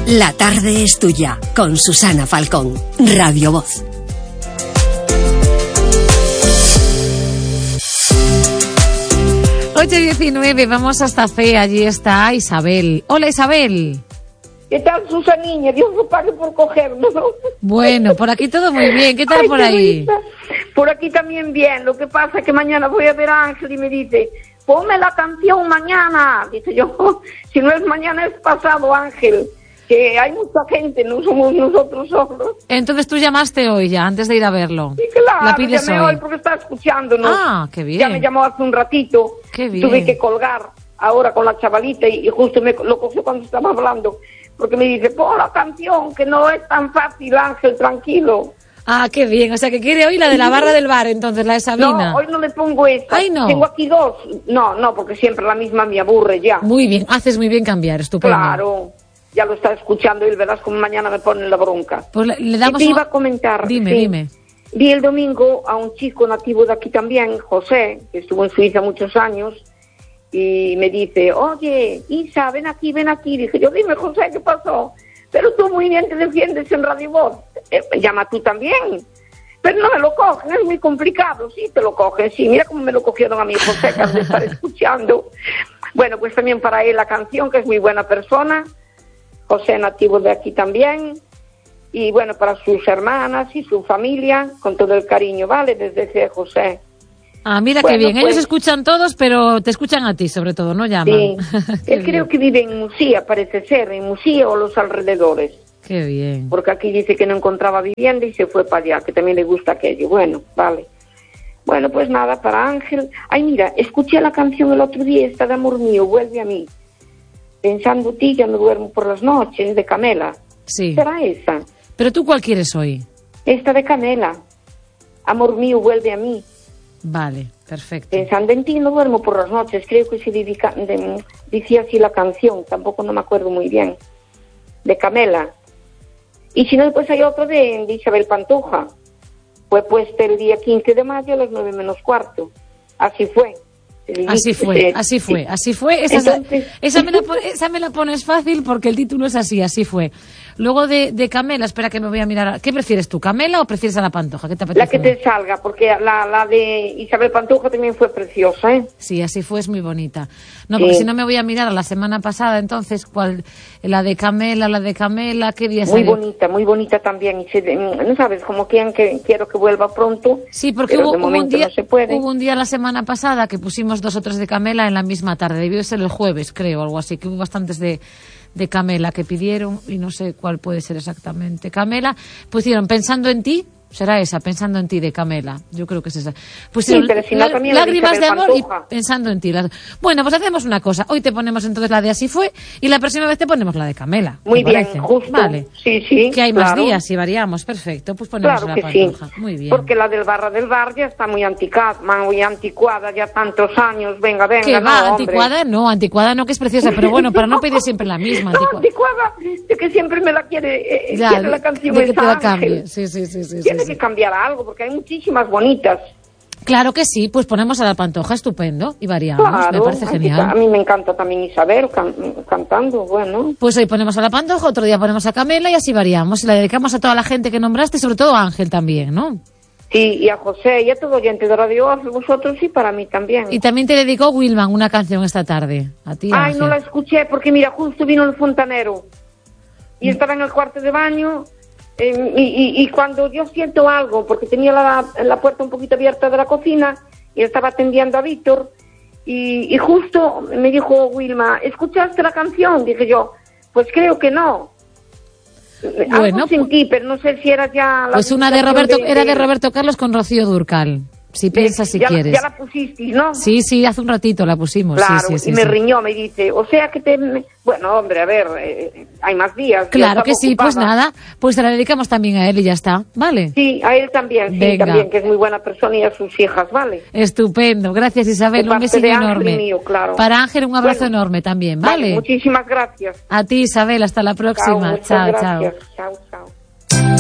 La tarde es tuya, con Susana Falcón, Radio Voz. Oye, 19, vamos hasta C, allí está Isabel. Hola, Isabel. ¿Qué tal, Susaniña? Dios lo pague por cogernos. Bueno, por aquí todo muy bien. ¿Qué tal por ahí? Por aquí también bien. Lo que pasa es que mañana voy a ver a Ángel y me dice, ponme la canción mañana. Dice yo, si no es mañana es pasado, Ángel. Que hay mucha gente, no somos nosotros solos. Entonces tú llamaste hoy ya, antes de ir a verlo. Sí, claro, la pides llamé hoy porque está escuchándonos. Ah, qué bien. Ya me llamó hace un ratito. Qué bien. Tuve que colgar ahora con la chavalita y justo me lo cogió cuando estaba hablando. Porque me dice, pon la canción, que no es tan fácil, Ángel, tranquilo. Ah, qué bien, o sea que quiere hoy la de la barra del bar, entonces, la de Sabina. No, hoy no le pongo esta. Ay, no. Tengo aquí dos. No, porque siempre la misma me aburre ya. Muy bien, haces muy bien cambiar, estupendo. Claro, ya lo está escuchando y verás como mañana me ponen la bronca. Pues le damos y te iba a comentar. Dime. Vi el domingo a un chico nativo de aquí también, José, que estuvo en Suiza muchos años, y me dice, oye, Isa, ven aquí. Dije yo, dime, José, ¿qué pasó? Pero tú muy bien te defiendes en Radio Voz. Llama tú también. Pero no me lo cogen, es muy complicado. Sí, te lo cogen, sí. Mira cómo me lo cogieron a mí, José, que has de estar escuchando. Bueno, pues también para él la canción, que es muy buena persona. José, nativo de aquí también. Y bueno, para sus hermanas y su familia, con todo el cariño, ¿vale? Desde ese José. Ah, mira bueno, qué bien. Pues, ellos escuchan todos, pero te escuchan a ti, sobre todo, ¿no llaman? Sí. Él creo que vive en Musía, parece ser, en Musía o los alrededores. Qué bien. Porque aquí dice que no encontraba vivienda y se fue para allá, que también le gusta aquello. Bueno, vale. Bueno, pues nada, para Ángel. Ay, mira, escuché la canción el otro día, esta de Amor Mío, Vuelve a mí. Pensando en ti, ya no duermo por las noches, de Camela. Sí. ¿Será esa? ¿Pero tú cuál quieres hoy? Esta de Camela. Amor mío, vuelve a mí. Vale, perfecto. Pensando en ti, no duermo por las noches. Creo que se decía así la canción. Tampoco no me acuerdo muy bien. De Camela. Y si no, pues hay otro de Isabel Pantoja. Fue puesto el día 15 de mayo a las 9:15. Así fue. Así fue. Entonces, esa me la pones fácil porque el título es así fue. Luego de Camela, espera que me voy a mirar. ¿Qué prefieres tú, Camela o prefieres a la Pantoja? ¿Qué te apetece? La que te salga, porque la de Isabel Pantoja también fue preciosa, ¿eh? Sí, así fue, es muy bonita. No, porque si no me voy a mirar a la semana pasada, entonces, ¿cuál? La de Camela, ¿qué día salió? Muy bonita también. Y no sabes, como quiero que vuelva pronto. Sí, porque hubo un día la semana pasada que pusimos 2 o 3 de Camela en la misma tarde. Debió ser el jueves, creo, algo así, que hubo bastantes de Camela que pidieron y no sé cuál puede ser exactamente. Camela, pusieron Pensando en ti, será esa, Pensando en ti de Camela, yo creo que es esa. Pusieron sí, pero si no, también Lágrimas de amor Pantoja. Y Pensando en ti. Bueno, pues hacemos una cosa, hoy te ponemos entonces la de Así fue y la próxima vez te ponemos la de Camela. Muy bien, parece? justo. Vale. Sí, que hay claro. más días y variamos, perfecto, pues ponemos claro la que Pantoja. Sí. Muy bien. Porque la del Barra del Bar ya está muy anticuada, ya tantos años, venga, ¿Qué no, va? hombre. Anticuada no, que es preciosa, pero bueno, para no pedir siempre la misma. Anticuada, de que siempre me la quiere la canción de que te la Ángel. cambie. Sí. Tiene que cambiar algo, porque hay muchísimas bonitas. Claro que sí, pues ponemos a la Pantoja, estupendo, y variamos, Claro, me parece genial. A mí me encanta también Isabel cantando, bueno. Pues hoy ponemos a la Pantoja, otro día ponemos a Camela y así variamos. Y la dedicamos a toda la gente que nombraste, sobre todo a Ángel también, ¿no? Sí, y a José y a todo oyente de Radio Voz, vosotros y para mí también. Y también te dedicó Wilman una canción esta tarde, a ti, Ay, Ángel. no la escuché porque mira, justo vino el fontanero y estaba en el cuarto de baño y cuando yo siento algo, porque tenía la puerta un poquito abierta de la cocina y estaba atendiendo a Víctor y justo me dijo Wilma, ¿escuchaste la canción? Dije yo, pues creo que no. Bueno, algo sentí, pero no sé si era ya la pues una de Roberto, era de Roberto Carlos con Rocío Dúrcal. Si piensas, si quieres. Ya la pusisteis, ¿no? Sí, hace un ratito la pusimos. Claro, sí, y me riñó, me dice, o sea que Bueno, hombre, a ver, hay más días. Claro que sí, pues nada, pues te la dedicamos también a él y ya está, ¿vale? Sí, a él también, sí, Venga. también, que es muy buena persona y a sus hijas, ¿vale? Estupendo, gracias Isabel, un besito enorme. Mío, claro. Para Ángel un abrazo enorme también, ¿vale? Muchísimas gracias. A ti Isabel, hasta la próxima. Chao, muchas gracias. Chao.